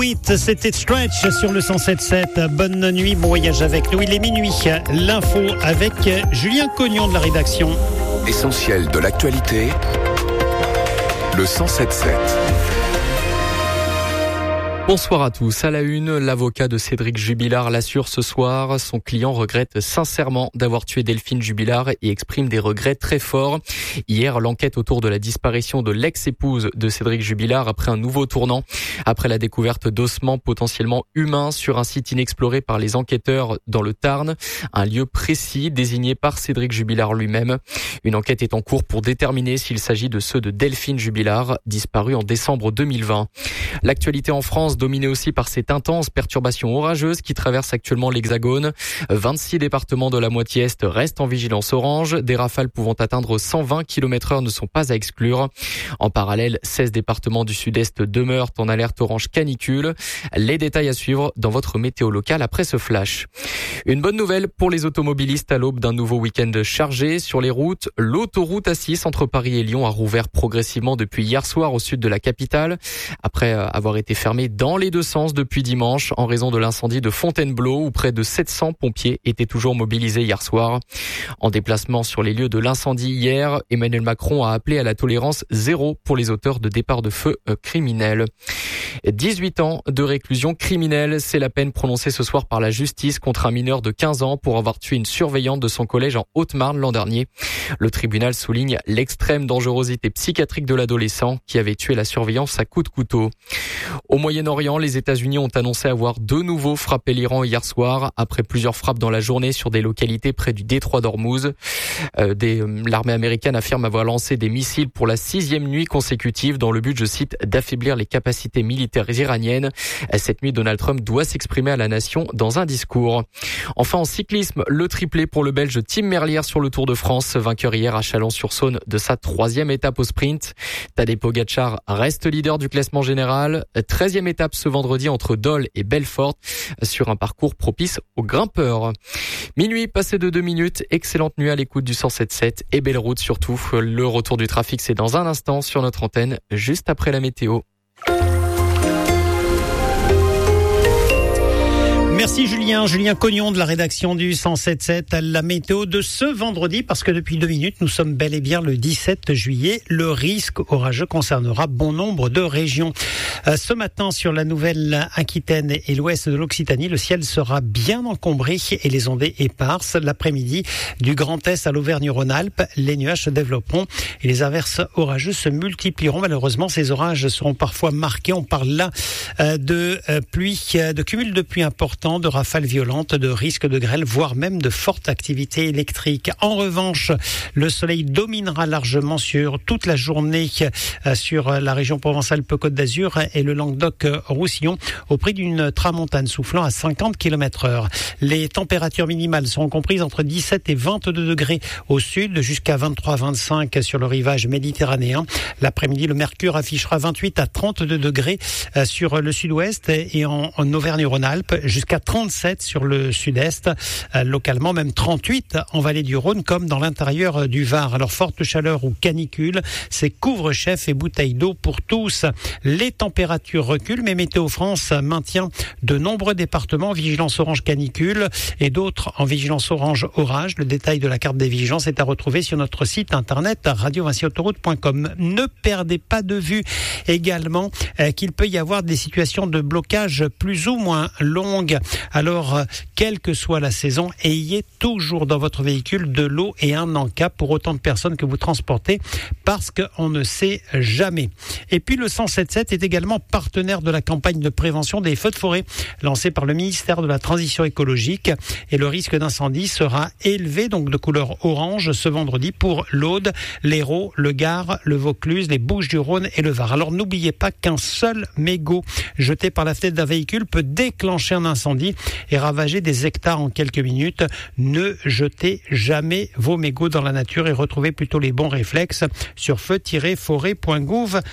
Do It, c'était Stretch sur le 107.7. Bonne nuit, bon voyage avec nous. Il est minuit. L'info avec Julien Cognon de la rédaction. Essentiel de l'actualité, le 107.7. Bonsoir à tous. À la une, l'avocat de Cédric Jubilard l'assure ce soir. Son client regrette sincèrement d'avoir tué Delphine Jubilard et exprime des regrets très forts. Hier, l'enquête autour de la disparition de l'ex-épouse de Cédric Jubilard a pris un nouveau tournant. Après la découverte d'ossements potentiellement humains sur un site inexploré par les enquêteurs dans le Tarn, un lieu précis désigné par Cédric Jubilard lui-même. Une enquête est en cours pour déterminer s'il s'agit de ceux de Delphine Jubilard, disparue en décembre 2020. L'actualité en France dominée aussi par cette intense perturbation orageuse qui traverse actuellement l'Hexagone. 26 départements de la moitié est restent en vigilance orange. Des rafales pouvant atteindre 120 km/h ne sont pas à exclure. En parallèle, 16 départements du sud-est demeurent en alerte orange canicule. Les détails à suivre dans votre météo locale après ce flash. Une bonne nouvelle pour les automobilistes à l'aube d'un nouveau week-end chargé sur les routes. L'autoroute A6 entre Paris et Lyon a rouvert progressivement depuis hier soir au sud de la capitale. Après avoir été fermée dans les deux sens depuis dimanche en raison de l'incendie de Fontainebleau où près de 700 pompiers étaient toujours mobilisés hier soir. En déplacement sur les lieux de l'incendie hier, Emmanuel Macron a appelé à la tolérance zéro pour les auteurs de départs de feu criminels. 18 ans de réclusion criminelle, c'est la peine prononcée ce soir par la justice contre un mineur de 15 ans pour avoir tué une surveillante de son collège en Haute-Marne l'an dernier. Le tribunal souligne l'extrême dangerosité psychiatrique de l'adolescent qui avait tué la surveillante à coups de couteau. Au Moyen-Orient, les États-Unis ont annoncé avoir de nouveau frappé l'Iran hier soir après plusieurs frappes dans la journée sur des localités près du détroit d'Ormuz. L'armée américaine affirme avoir lancé des missiles pour la 6e nuit consécutive dans le but, je cite, d'affaiblir les capacités militaires iraniennes. Cette nuit, Donald Trump doit s'exprimer à la nation dans un discours. Enfin, en cyclisme, le triplé pour le Belge Tim Merlier sur le Tour de France, vainqueur hier à Chalon-sur-Saône de sa 3e étape au sprint. Tadej Pogačar reste leader du classement général. 13e étape ce vendredi entre Dole et Belfort sur un parcours propice aux grimpeurs. Minuit passé de 2 minutes, excellente nuit à l'écoute du 107.7 et belle route surtout. Le retour du trafic, c'est dans un instant sur notre antenne, juste après la météo. Merci Julien Cognon de la rédaction du 107.7. La météo de ce vendredi, parce que depuis 2 minutes, nous sommes bel et bien le 17 juillet. Le risque orageux concernera bon nombre de régions. Ce matin, sur la Nouvelle-Aquitaine et l'ouest de l'Occitanie, le ciel sera bien encombré et les ondées éparses. L'après-midi, du Grand Est à l'Auvergne-Rhône-Alpes, les nuages se développeront et les averses orageuses se multiplieront. Malheureusement, ces orages seront parfois marqués. On parle là de pluie, de cumul de pluie important, de rafales violentes, de risques de grêle, voire même de fortes activités électriques. En revanche, le soleil dominera largement sur toute la journée sur la région Provence-Alpes-Côte d'Azur et le Languedoc-Roussillon au prix d'une tramontane soufflant à 50 km/h. Les températures minimales seront comprises entre 17 et 22 degrés au sud, jusqu'à 23-25 sur le rivage méditerranéen. L'après-midi, le mercure affichera 28 à 32 degrés sur le sud-ouest et en Auvergne-Rhône-Alpes, jusqu'à 37 sur le sud-est, localement même 38 en vallée du Rhône comme dans l'intérieur du Var. Alors forte chaleur ou canicule, c'est couvre-chef et bouteilles d'eau pour tous. Les températures reculent, mais Météo France maintient de nombreux départements en vigilance orange canicule et d'autres en vigilance orange orage. Le détail de la carte des vigilances est à retrouver sur notre site internet radio-autoroute.com. Ne perdez pas de vue également qu'il peut y avoir des situations de blocage plus ou moins longues. Alors, quelle que soit la saison, ayez toujours dans votre véhicule de l'eau et un en-cas pour autant de personnes que vous transportez, parce qu'on ne sait jamais. Et puis le 107.7 est également partenaire de la campagne de prévention des feux de forêt lancée par le ministère de la Transition écologique, et le risque d'incendie sera élevé, donc de couleur orange, ce vendredi pour l'Aude, l'Hérault, le Gard, le Vaucluse, les Bouches-du-Rhône et le Var. Alors n'oubliez pas qu'un seul mégot jeté par la fenêtre d'un véhicule peut déclencher un incendie et ravager des hectares en quelques minutes. Ne jetez jamais vos mégots dans la nature et retrouvez plutôt les bons réflexes sur feu-forêt.gouv.fr.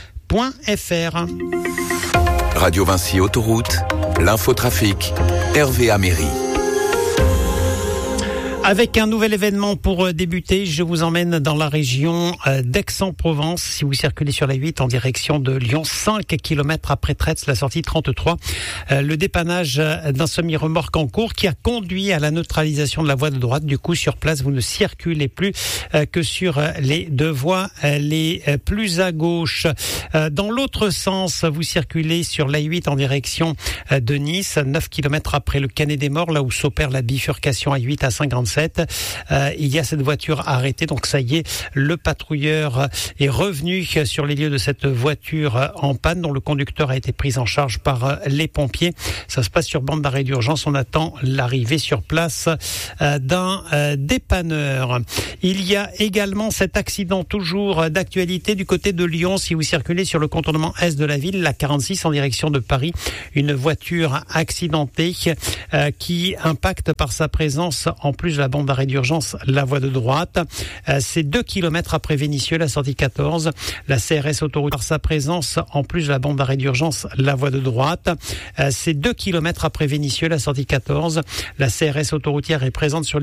Radio Vinci Autoroute, l'infotrafic, Hervé Améry. Avec un nouvel événement pour débuter, je vous emmène dans la région d'Aix-en-Provence. Si vous circulez sur la 8 en direction de Lyon, 5 km après Tretz, la sortie 33, le dépannage d'un semi-remorque en cours qui a conduit à la neutralisation de la voie de droite. Du coup, sur place, vous ne circulez plus que sur les deux voies les plus à gauche. Dans l'autre sens, vous circulez sur la 8 en direction de Nice, 9 km après le Canet des Morts, là où s'opère la bifurcation A8 à 57. Il y a cette voiture arrêtée, donc ça y est, le patrouilleur est revenu sur les lieux de cette voiture en panne, dont le conducteur a été pris en charge par les pompiers. Ça se passe sur bande d'arrêt d'urgence. On attend l'arrivée sur place d'un dépanneur. Il y a également cet accident toujours d'actualité du côté de Lyon. Si vous circulez sur le contournement est de la ville, la 46 en direction de Paris, une voiture accidentée qui impacte par sa présence, en plus de la bande d'arrêt d'urgence, la voie de droite. C'est 2 km après Vénissieux, la sortie 14. La CRS autoroute par sa présence, en plus de la bande d'arrêt d'urgence, la voie de droite. C'est 2 km après Vénissieux, la sortie 14. La CRS autoroutière est présente sur